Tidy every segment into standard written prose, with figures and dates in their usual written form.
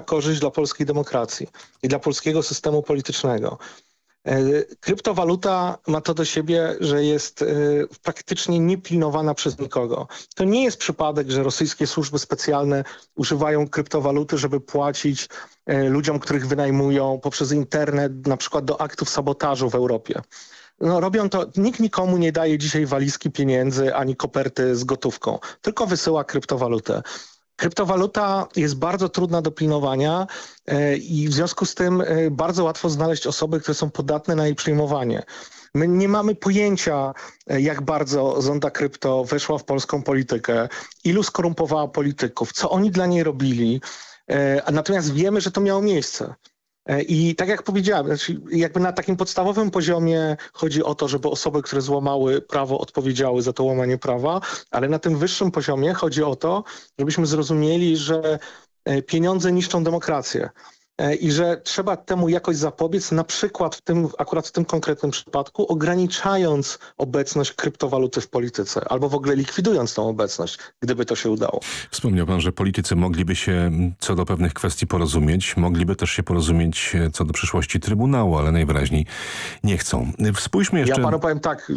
korzyść dla polskiej demokracji i dla polskiego systemu politycznego. Kryptowaluta ma to do siebie, że jest praktycznie niepilnowana przez nikogo. To nie jest przypadek, że rosyjskie służby specjalne używają kryptowaluty, żeby płacić ludziom, których wynajmują poprzez internet, na przykład do aktów sabotażu w Europie. No, robią to, nikt nikomu nie daje dzisiaj walizki pieniędzy ani koperty z gotówką, tylko wysyła kryptowalutę. Kryptowaluta jest bardzo trudna do pilnowania i w związku z tym bardzo łatwo znaleźć osoby, które są podatne na jej przyjmowanie. My nie mamy pojęcia, jak bardzo zonda krypto weszła w polską politykę, ilu skorumpowała polityków, co oni dla niej robili, natomiast wiemy, że to miało miejsce. I tak jak powiedziałem, znaczy jakby na takim podstawowym poziomie chodzi o to, żeby osoby, które złamały prawo, odpowiedziały za to łamanie prawa, ale na tym wyższym poziomie chodzi o to, żebyśmy zrozumieli, że pieniądze niszczą demokrację i że trzeba temu jakoś zapobiec, na przykład akurat w tym konkretnym przypadku, ograniczając obecność kryptowaluty w polityce albo w ogóle likwidując tą obecność, gdyby to się udało. Wspomniał pan, że politycy mogliby się co do pewnych kwestii porozumieć, mogliby też się porozumieć co do przyszłości Trybunału, ale najwyraźniej nie chcą. Spójrzmy jeszcze... Ja panu powiem tak...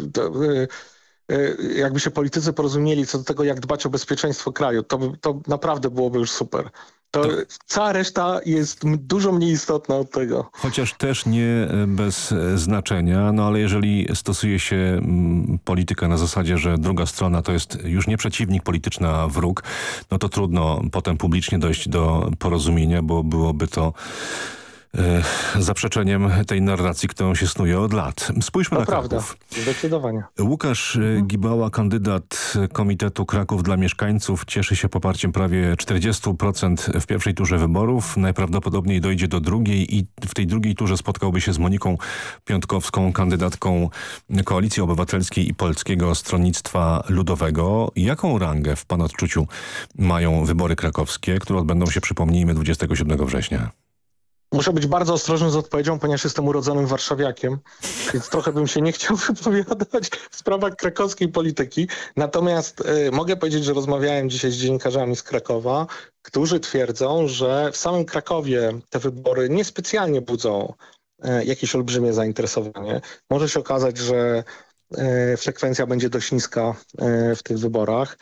jakby się politycy porozumieli co do tego, jak dbać o bezpieczeństwo kraju, to naprawdę byłoby już super. Cała reszta jest dużo mniej istotna od tego. Chociaż też nie bez znaczenia, no ale jeżeli stosuje się politykę na zasadzie, że druga strona to jest już nie przeciwnik polityczny, a wróg, no to trudno potem publicznie dojść do porozumienia, bo byłoby to zaprzeczeniem tej narracji, którą się snuje od lat. Spójrzmy na Kraków. Prawda, zdecydowanie. Łukasz Gibała, kandydat Komitetu Kraków dla Mieszkańców, cieszy się poparciem prawie 40% w pierwszej turze wyborów. Najprawdopodobniej dojdzie do drugiej i w tej drugiej turze spotkałby się z Moniką Piątkowską, kandydatką Koalicji Obywatelskiej i Polskiego Stronnictwa Ludowego. Jaką rangę w pana odczuciu mają wybory krakowskie, które odbędą się, przypomnijmy, 27 września? Muszę być bardzo ostrożny z odpowiedzią, ponieważ jestem urodzonym warszawiakiem, więc trochę bym się nie chciał wypowiadać w sprawach krakowskiej polityki. Natomiast mogę powiedzieć, że rozmawiałem dzisiaj z dziennikarzami z Krakowa, którzy twierdzą, że w samym Krakowie te wybory niespecjalnie budzą jakieś olbrzymie zainteresowanie. Może się okazać, że frekwencja będzie dość niska w tych wyborach.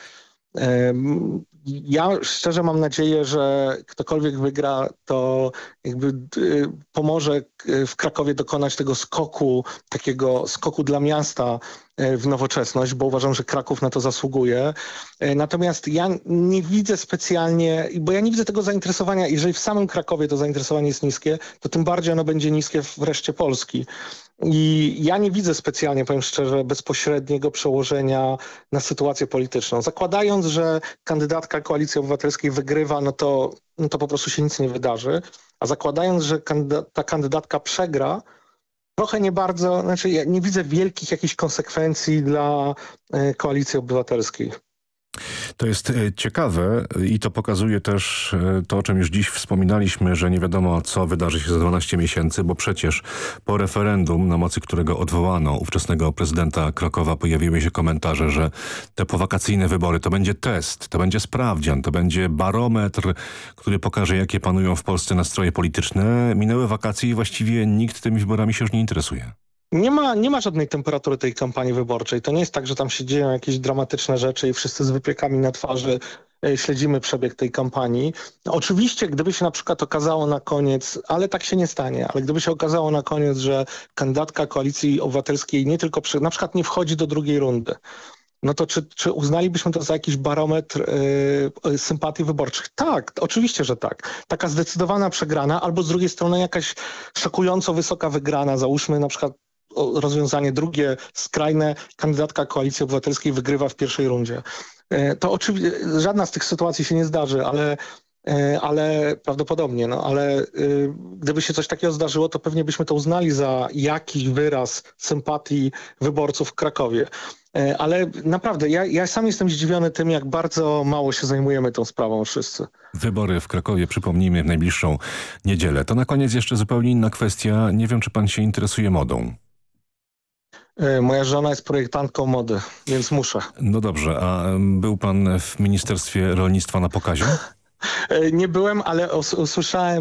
Ja szczerze mam nadzieję, że ktokolwiek wygra, to jakby pomoże w Krakowie dokonać tego skoku, takiego skoku dla miasta w nowoczesność, bo uważam, że Kraków na to zasługuje. Natomiast ja nie widzę specjalnie, bo ja nie widzę tego zainteresowania. Jeżeli w samym Krakowie to zainteresowanie jest niskie, to tym bardziej ono będzie niskie w reszcie Polski. I ja nie widzę specjalnie, powiem szczerze, bezpośredniego przełożenia na sytuację polityczną. Zakładając, że kandydatka Koalicji Obywatelskiej wygrywa, no to po prostu się nic nie wydarzy. A zakładając, że ta kandydatka przegra, trochę nie bardzo, znaczy ja nie widzę wielkich jakichś konsekwencji dla Koalicji Obywatelskiej. To jest ciekawe i to pokazuje też to, o czym już dziś wspominaliśmy, że nie wiadomo, co wydarzy się za 12 miesięcy, bo przecież po referendum, na mocy którego odwołano ówczesnego prezydenta Krakowa, pojawiły się komentarze, że te powakacyjne wybory to będzie test, to będzie sprawdzian, to będzie barometr, który pokaże, jakie panują w Polsce nastroje polityczne. Minęły wakacje i właściwie nikt tymi wyborami się już nie interesuje. Nie ma żadnej temperatury tej kampanii wyborczej. To nie jest tak, że tam się dzieją jakieś dramatyczne rzeczy i wszyscy z wypiekami na twarzy śledzimy przebieg tej kampanii. Oczywiście, gdyby się na przykład okazało na koniec, ale tak się nie stanie, ale gdyby się okazało na koniec, że kandydatka Koalicji Obywatelskiej nie tylko na przykład nie wchodzi do drugiej rundy, no to czy uznalibyśmy to za jakiś barometr sympatii wyborczych? Tak, oczywiście, że tak. Taka zdecydowana przegrana, albo z drugiej strony jakaś szokująco wysoka wygrana, załóżmy na przykład rozwiązanie drugie, skrajne, kandydatka Koalicji Obywatelskiej wygrywa w pierwszej rundzie. To oczywiście żadna z tych sytuacji się nie zdarzy, ale prawdopodobnie, ale gdyby się coś takiego zdarzyło, to pewnie byśmy to uznali za jakiś wyraz sympatii wyborców w Krakowie. Ale naprawdę, ja sam jestem zdziwiony tym, jak bardzo mało się zajmujemy tą sprawą wszyscy. Wybory w Krakowie, przypomnijmy, w najbliższą niedzielę. To na koniec jeszcze zupełnie inna kwestia. Nie wiem, czy pan się interesuje modą. Moja żona jest projektantką mody, więc muszę. No dobrze, a był pan w Ministerstwie Rolnictwa na pokazie? Nie byłem, ale usłyszałem